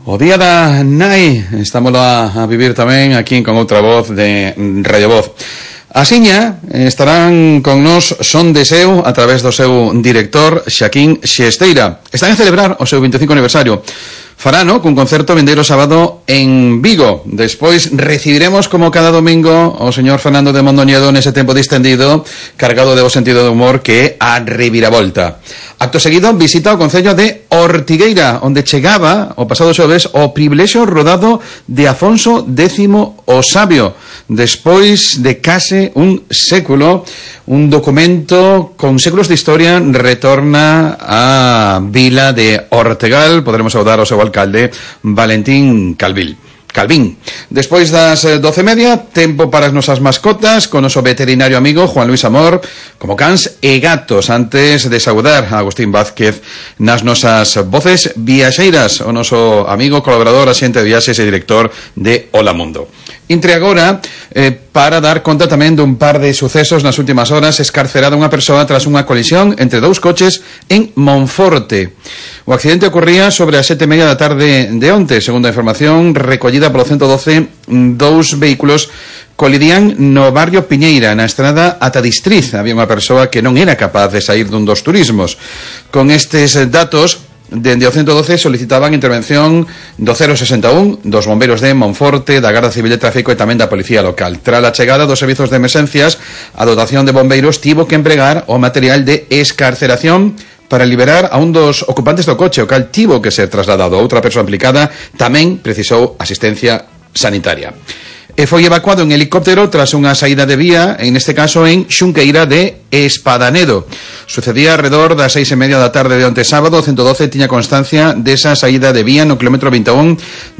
O día da nai, estámoslo a vivir tamén aquí con outra voz de Radio Voz. Asiña estarán con nos Son de Seu a través do seu director Xaquín Xesteira. Están a celebrar o seu 25 aniversario. Farano cun concerto vindeiro sábado en Vigo. Despois recibiremos como cada domingo o señor Fernando de Mondoñedo nese tempo distendido, cargado de bo sentido de humor que é a reviravolta. Acto seguido visita o concello de Ortigueira, onde chegaba o pasado xoves o privilexio rodado de Afonso X o Sabio. Despois de case un século, un documento con séculos de historia retorna á vila de Ortegal. Podremos saudar ao seu alcalde Valentín Calvín. Despois das 12:30, tempo para as nosas mascotas con o noso veterinario amigo Juan Luis Amor, como cans e gatos. Antes de saudar a Agustín Vázquez nas nosas voces viaxeiras, o noso amigo, colaborador, axente de viaxes e director de Hola Mundo. Entre agora, para dar conta tamén dun par de sucesos nas últimas horas, escarcerada unha persoa tras unha colisión entre dous coches en Monforte. O accidente ocorría sobre as 7:30 da tarde de onte. Segundo a información recollida polo 112, dous vehículos colidían no barrio Piñeira, na estrada ata Distriz. Había unha persoa que non era capaz de sair dun dos turismos. Con estes datos, dende o 112 solicitaban intervención do 061, dos bombeiros de Monforte, da Garda Civil de Tráfico e tamén da Policía Local. Tras a chegada dos servizos de emerxencias, a dotación de bombeiros tivo que empregar o material de escarceración para liberar a un dos ocupantes do coche, o cal tivo que ser trasladado. Outra persoa implicada tamén precisou asistencia sanitaria. E foi evacuado en helicóptero tras unha saída de vía, en este caso en Xunqueira de Espadanedo. Sucedía alrededor das 6:30 da tarde de onte sábado. O 112 tiña constancia desa saída de vía no kilómetro 21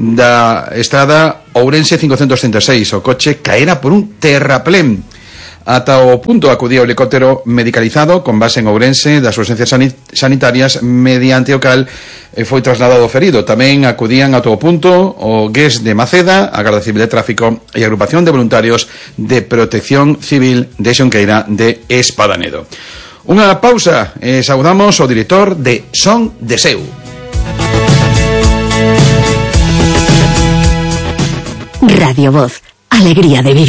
da estrada Ourense 536. O coche caera por un terraplén. Ata o punto acudía o helicóptero medicalizado con base en Ourense das urxencias sanitarias, mediante o cal foi trasladado o ferido. Tamén acudían ata o punto o GES de Maceda, a Garda Civil de Tráfico e a Agrupación de Voluntarios de Protección Civil de Xunqueira de Espadanedo. Unha pausa e saudamos o director de Son de Seu. Radio Voz, alegría de vivir.